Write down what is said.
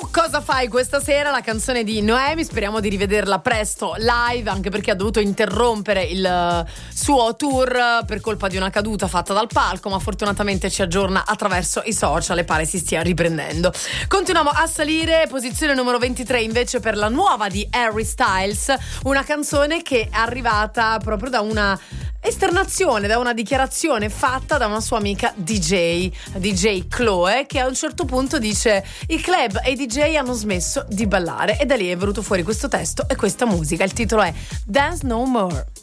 Cosa fai questa sera? La canzone di Noemi, speriamo di rivederla presto live, anche perché ha dovuto interrompere il suo tour per colpa di una caduta fatta dal palco, ma fortunatamente ci aggiorna attraverso i social e pare si stia riprendendo. Continuiamo a salire, posizione numero 23 invece per la nuova di Harry Styles, una canzone che è arrivata proprio da una esternazione, da una dichiarazione fatta da una sua amica DJ Chloe, che a un certo punto dice: i club e i DJ hanno smesso di ballare, e da lì è venuto fuori questo testo e questa musica. Il titolo è Dance No More.